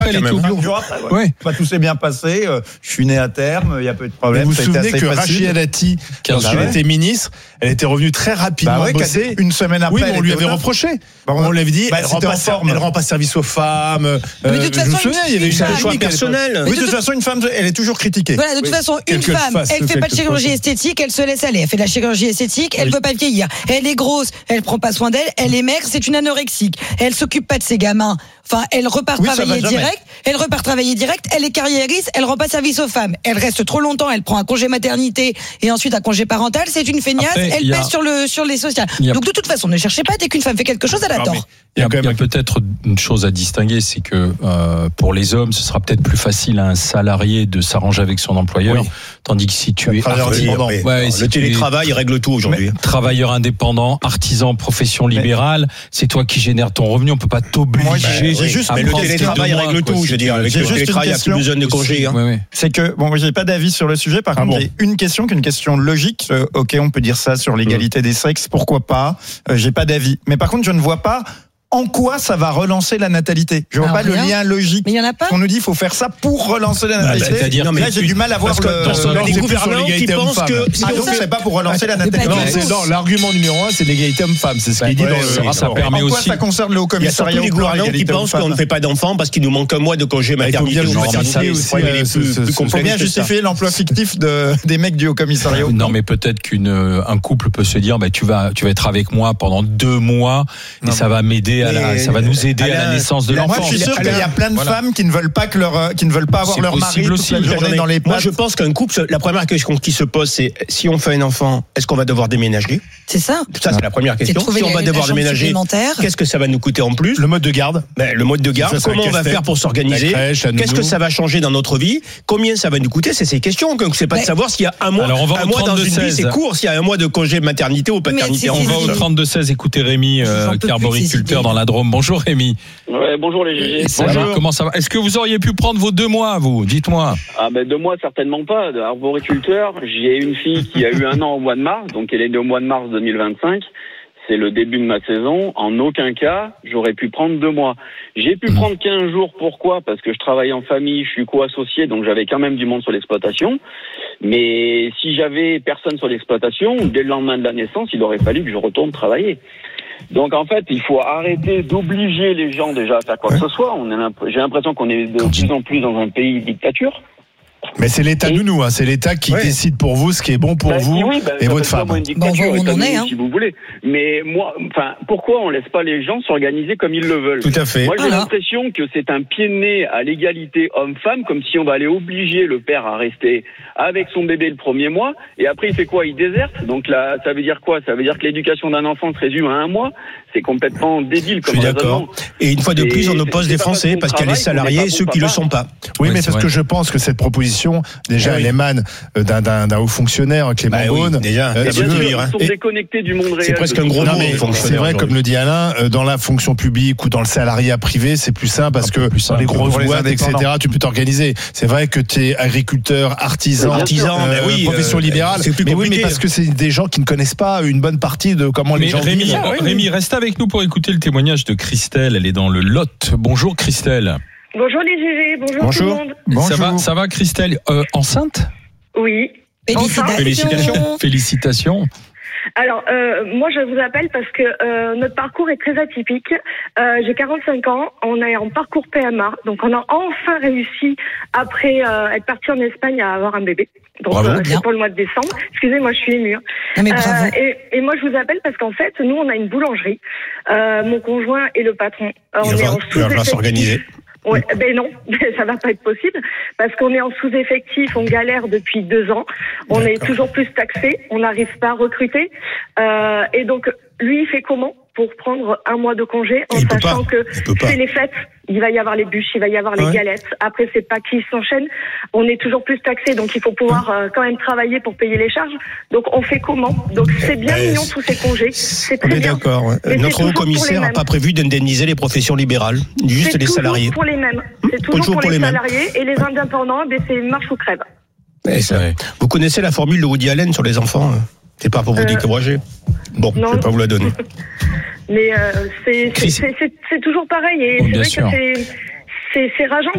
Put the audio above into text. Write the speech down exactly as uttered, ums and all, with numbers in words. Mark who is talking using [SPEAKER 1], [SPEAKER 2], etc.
[SPEAKER 1] Elle est tout jours après, ouais. Ouais. Bah, tout s'est bien passé. Euh, je suis né à terme. Il y a peu de problème.
[SPEAKER 2] Vous vous souvenez que Rachida Dati, lorsqu'elle bah ouais. était ministre, elle était revenue très rapidement bah ouais, bosser.
[SPEAKER 1] Une semaine après.
[SPEAKER 2] Oui, mais on lui avait reproché. Bah, on, on lui avait dit, bah, elle, rend pas, elle rend pas service aux femmes. Euh,
[SPEAKER 3] mais de toute façon,
[SPEAKER 2] je me souviens, il y avait une
[SPEAKER 1] choix personnel. Oui, de toute façon, une femme, elle est toujours critiquée.
[SPEAKER 3] Voilà, de toute façon, une femme, elle fait pas de chirurgie esthétique, elle se laisse aller. Elle fait de la chirurgie esthétique, elle veut pas vieillir. Elle est grosse, elle prend pas soin d'elle, elle est maigre, c'est une anorexique. Elle s'occupe pas de ses gamins. Enfin, elle repart oui, travailler direct. Elle repart travailler direct. Elle est carriériste. Elle rend pas service aux femmes. Elle reste trop longtemps. Elle prend un congé maternité et ensuite un congé parental. C'est une feignasse. Après, elle a... pèse sur le sur les sociales. A... Donc de toute façon, ne cherchez pas. Dès qu'une femme fait quelque chose, elle a tort.
[SPEAKER 4] Il y a, il y a peut-être une chose à distinguer, c'est que euh, pour les hommes, ce sera peut-être plus facile à un salarié de s'arranger avec son employeur, oui. tandis que si tu es
[SPEAKER 5] indépendant, ouais, ouais, si le télétravail es... règle tout aujourd'hui.
[SPEAKER 4] Travailleur indépendant, artisan, profession libérale, mais... c'est toi qui génères ton revenu. On peut pas t'obliger. Moi,
[SPEAKER 5] j'ai, j'ai juste, mais le télétravail règle tout. Je veux dire, avec le télétravail, il n'y a plus besoin de congés.
[SPEAKER 1] Hein. Oui, oui. C'est que bon, moi, j'ai pas d'avis sur le sujet. Par ah contre, bon. j'ai une question, qu'une question logique. Euh, ok, on peut dire ça sur l'égalité mmh. des sexes. Pourquoi pas euh, J'ai pas d'avis. Mais par contre, je ne vois pas. En quoi ça va relancer la natalité ? Je vois Alors pas rien. le lien logique.
[SPEAKER 3] Mais il y en a pas.
[SPEAKER 1] On nous dit il faut faire ça pour relancer la natalité. Bah, c'est-à-dire non, mais là j'ai du mal à voir le
[SPEAKER 5] les gouvernants qui pensent que
[SPEAKER 1] si ah donc c'est pas pour relancer la natalité.
[SPEAKER 2] Non, c'est non, l'argument numéro un c'est l'égalité homme-femme, c'est ce qui est dit dans le
[SPEAKER 4] ça permet aussi.
[SPEAKER 1] Ça concerne le haut commissariat.
[SPEAKER 5] Il y a surtout les gouvernants qui pensent qu'on ne fait pas d'enfants parce qu'il nous manque un mois de congé maternité ou maternité aussi.
[SPEAKER 1] Il faut bien justifier l'emploi fictif des mecs du haut commissariat.
[SPEAKER 4] Non mais peut-être qu'un couple peut se dire tu vas tu vas être avec moi pendant deux mois et ça va m'aider à la ça va nous aider Alain, à la naissance de l'enfant.
[SPEAKER 1] Moi, je suis sûr Alain, qu'il y a plein de voilà. femmes qui ne veulent pas que leur, qui ne veulent pas avoir c'est leur mari toute la journée dans les pattes.
[SPEAKER 5] Moi, je pense qu'un couple, la première question qui se pose, c'est si on fait un enfant, est-ce qu'on va devoir déménager ?
[SPEAKER 3] C'est ça.
[SPEAKER 5] Ça, c'est la première question. Si on va devoir déménager, qu'est-ce que ça va nous coûter en plus ?
[SPEAKER 2] Le mode de garde.
[SPEAKER 5] Ben, le mode de garde. Ça, comment on va faire pour s'organiser ? Crèche, qu'est-ce que ça va changer dans notre vie ? Combien ça va nous coûter ? C'est ces questions. C'est pas de savoir s'il y a un mois, un mois dans une vie, c'est court. S'il y a un mois de congé maternité ou paternité.
[SPEAKER 4] On va au trente-deux seize écouter Rémi, qui est arboriculteur dans la Drôme. Bonjour Rémi.
[SPEAKER 6] Ouais, bonjour les G G.
[SPEAKER 4] Bonjour. Comment ça va ? Est-ce que vous auriez pu prendre vos deux mois, vous ? Dites-moi.
[SPEAKER 6] Ah ben deux mois certainement pas. Arboriculteur, j'ai une fille qui a eu un an au mois de mars, donc elle est née au mois de mars deux mille vingt-cinq. C'est le début de ma saison. En aucun cas, j'aurais pu prendre deux mois. J'ai pu mmh. prendre quinze jours. Pourquoi ? Parce que je travaille en famille, je suis co-associé, donc j'avais quand même du monde sur l'exploitation. Mais si j'avais personne sur l'exploitation, dès le lendemain de la naissance, il aurait fallu que je retourne travailler. Donc en fait, il faut arrêter d'obliger les gens déjà à faire quoi ouais. que ce soit. On est, j'ai l'impression qu'on est de plus en plus dans un pays dictature.
[SPEAKER 2] Mais c'est l'État et... de nous, hein. C'est l'État qui ouais. décide pour vous ce qui est bon pour bah, vous
[SPEAKER 6] oui, bah,
[SPEAKER 2] et votre femme.
[SPEAKER 6] Une dictature, bon, on en est, hein. Si vous voulez. Mais moi, enfin, pourquoi on laisse pas les gens s'organiser comme ils le veulent ?
[SPEAKER 2] Tout à fait.
[SPEAKER 6] Moi, j'ai voilà. l'impression que c'est un pied de nez à l'égalité homme-femme, comme si on va aller obliger le père à rester avec son bébé le premier mois, et après il fait quoi ? Il déserte. Donc là, ça veut dire quoi ? Ça veut dire que l'éducation d'un enfant se résume à un mois. C'est complètement débile comme
[SPEAKER 5] Je suis d'accord. Et une fois de plus, on oppose des Français parce qu'il y a les salariés et ceux qui ne le sont pas.
[SPEAKER 2] Oui, mais parce que je pense que cette proposition, déjà, elle émane d'un, d'un, d'un haut fonctionnaire, Clément
[SPEAKER 5] bah
[SPEAKER 2] Beaune.
[SPEAKER 5] Oui, déjà,
[SPEAKER 6] euh, sûr, ils sont déconnectés du monde réel.
[SPEAKER 5] C'est presque un gros mot.
[SPEAKER 2] C'est vrai, comme le dit Alain, dans la fonction publique ou dans le salariat privé, c'est plus simple parce que dans les grosses boîtes, et cetera, tu peux t'organiser. C'est vrai que tu es agriculteur, artisan,
[SPEAKER 5] artisan, euh,
[SPEAKER 2] euh, oui, profession euh, libérale.
[SPEAKER 5] C'est plus
[SPEAKER 2] mais
[SPEAKER 5] compliqué.
[SPEAKER 2] oui, mais parce que c'est des gens qui ne connaissent pas une bonne partie de comment mais les gens
[SPEAKER 4] Rémi,
[SPEAKER 2] vivent.
[SPEAKER 4] Ah, oui, Rémi, reste avec nous pour écouter le témoignage de Christelle. Elle est dans le Lot. Bonjour Christelle.
[SPEAKER 7] Bonjour les G G, bonjour, bonjour. tout le monde.
[SPEAKER 4] Bonjour. Ça va, ça va Christelle. Euh, enceinte ?
[SPEAKER 7] Oui.
[SPEAKER 3] Félicitations.
[SPEAKER 4] Félicitations. Félicitations.
[SPEAKER 7] Alors, euh, moi, je vous appelle parce que euh, notre parcours est très atypique. Euh, j'ai quarante-cinq ans, on est en parcours P M A, donc on a enfin réussi, après euh, être parti en Espagne, à avoir un bébé. Donc,
[SPEAKER 4] bravo,
[SPEAKER 7] euh, c'est pour le mois de décembre. Excusez-moi, je suis émue.
[SPEAKER 3] Non, mais bravo.
[SPEAKER 7] Euh, et, et moi, je vous appelle parce qu'en fait, nous, on a une boulangerie. Euh, mon conjoint est le patron. Euh, on est en
[SPEAKER 5] il va s'organiser.
[SPEAKER 7] Ouais, ben non, ça va pas être possible parce qu'on est en sous-effectif, on galère depuis deux ans, on D'accord. est toujours plus taxé, on n'arrive pas à recruter euh, et donc lui il fait comment pour prendre un mois de congé en sachant que c'est les fêtes, il va y avoir les bûches, il va y avoir les ouais. galettes, après c'est pas qui s'enchaîne, on est toujours plus taxé donc il faut pouvoir euh, quand même travailler pour payer les charges, donc on fait comment ? Donc c'est bien euh, mignon tous ces congés, c'est très
[SPEAKER 5] on est
[SPEAKER 7] bien.
[SPEAKER 5] D'accord. Ouais. Notre haut commissaire n'a pas prévu d'indemniser les professions libérales, juste
[SPEAKER 7] c'est
[SPEAKER 5] les salariés.
[SPEAKER 7] C'est toujours pour les mêmes, c'est toujours, toujours pour, pour les, les salariés et les indépendants, ben c'est marche ou crève.
[SPEAKER 5] Ça, vous connaissez la formule de Woody Allen sur les enfants ? C'est pas pour vous euh, décourager. Bon, non. Je vais pas vous la donner.
[SPEAKER 7] Mais euh, c'est, c'est, c'est, c'est, c'est toujours pareil. Et bon, c'est vrai sûr. que c'est, c'est, c'est rageant